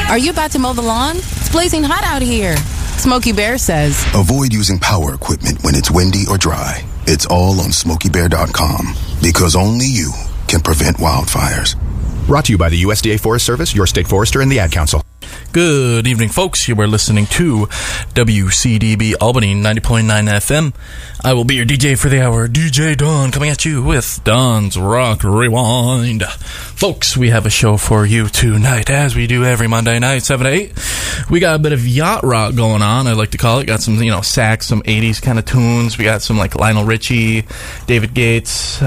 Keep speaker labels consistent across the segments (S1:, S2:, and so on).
S1: Are you about to mow the lawn? It's blazing hot out here. Smokey Bear says,
S2: avoid using power equipment when it's windy or dry. It's all on SmokeyBear.com, because only you can prevent wildfires.
S3: Brought to you by the USDA Forest Service, your state forester, and the Ad Council.
S4: Good evening, folks. You are listening to WCDB Albany 90.9 FM. I will be your DJ for the hour, DJ Don, coming at you with Don's Rock Rewind. Folks, we have a show for you tonight, as we do every Monday night, 7 to 8. We got a bit of yacht rock going on, I like to call it. Got some, sax, some 80s kind of tunes. We got some like Lionel Richie, David Gates,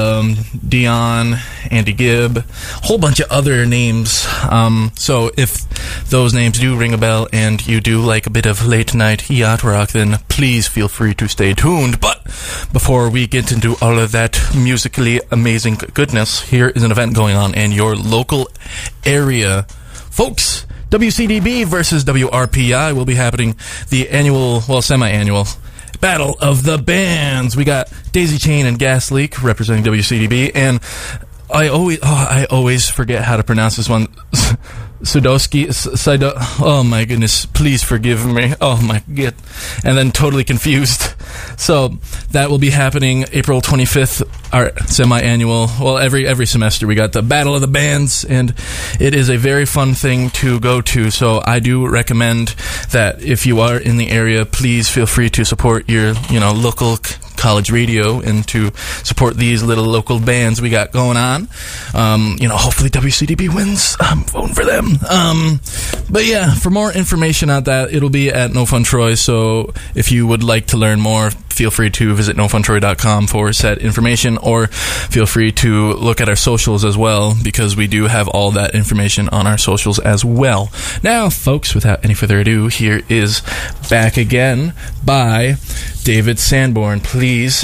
S4: Dion, Andy Gibb, a whole bunch of other names. So if those names do ring a bell and you do like a bit of late night yacht rock, then please feel free to stay tuned. But before we get into all of that musically amazing goodness, here is an event going on in your local area. Folks, WCDB versus WRPI will be happening the annual, semi-annual Battle of the Bands. We got Daisy Chain and Gas Leak representing WCDB, and I always forget how to pronounce this one. Sudowski, oh my goodness, please forgive me. Oh my god. And then totally confused. So that will be happening April 25th, our semi-annual, every semester we got the Battle of the Bands, and it is a very fun thing to go to. So I do recommend that if you are in the area, please feel free to support your, local college radio and to support these little local bands we got going on. Hopefully WCDB wins. I'm voting for them. But yeah, for more information on that, it'll be at No Fun Troy. So if you would like to learn more, feel free to visit nofuntroy.com for said information, or feel free to look at our socials as well, because we do have all that information on our socials as well. Now, folks, without any further ado, here is Back Again by David Sanborn. Please